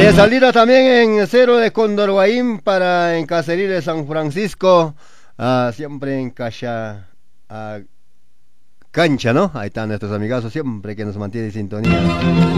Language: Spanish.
Salida también en Cero de Condorguaín para en Cacerí de San Francisco. Siempre en Cancha, ¿no? Ahí están nuestros amigazos siempre que nos mantienen en sintonía.